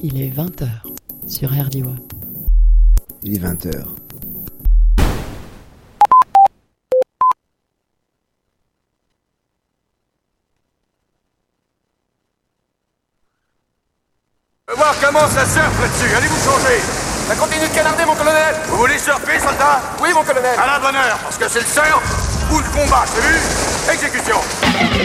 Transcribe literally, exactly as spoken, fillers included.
Il est vingt heures sur R D I W A. Il est vingt heures. Je veux voir comment ça surfe là-dessus. Allez vous changer. Ça continue de canarder, mon colonel. Vous voulez surfer, soldat? Oui, mon colonel. À la bonne heure, parce que c'est le surf ou le combat, c'est vu? Exécution.